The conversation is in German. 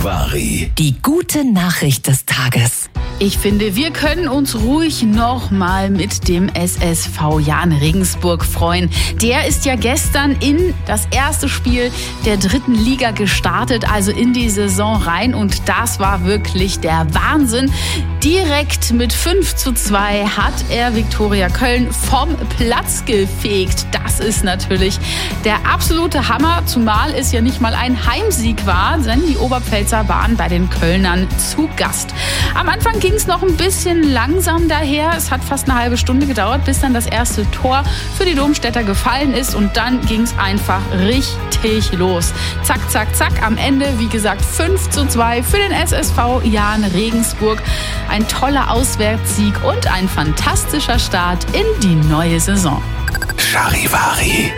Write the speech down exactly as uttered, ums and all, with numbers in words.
Charivari. Die gute Nachricht des Tages. Ich finde, wir können uns ruhig noch mal mit dem S S V Jahn Regensburg freuen. Der ist ja gestern in das erste Spiel der dritten Liga gestartet, also in die Saison rein. Und das war wirklich der Wahnsinn. Direkt mit fünf zu zwei hat er Viktoria Köln vom Platz gefegt. Das ist natürlich der absolute Hammer, zumal es ja nicht mal ein Heimsieg war, denn die Oberpfälzer waren bei den Kölnern zu Gast. Am Anfang ging es noch ein bisschen langsam daher. Es hat fast eine halbe Stunde gedauert, bis dann das erste Tor für die Domstädter gefallen ist. Und dann ging es einfach richtig los. Zack, zack, zack. Am Ende, wie gesagt, fünf zu zwei für den S S V Jahn Regensburg. Ein toller Auswärtssieg und ein fantastischer Start in die neue Saison. Charivari.